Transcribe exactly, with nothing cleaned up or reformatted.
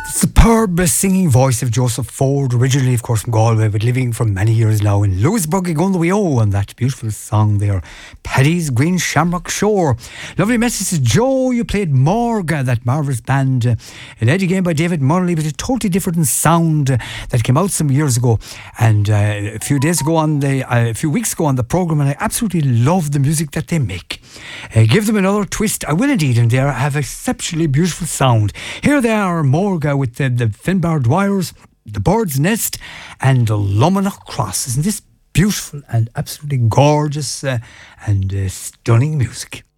Superb singing voice of Joseph Ford, originally, of course, from Galway, but living for many years now in Lewisburg, Gondweo, and that beautiful song there, Paddy's Green Shamrock Shore. Lovely message to Joe. You played Morga, that marvellous band, uh, led again by David Munnelly, but a totally different sound uh, that came out some years ago, and uh, a few days ago on the, uh, a few weeks ago on the programme, and I absolutely love the music that they make. Uh, give them another twist. I will indeed, and they have exceptionally beautiful sound. Here they are, Morga, with the, the Finbar Dwyers, the Bird's Nest, and the Lummanock Cross. Isn't this beautiful and absolutely gorgeous uh, and uh, stunning music?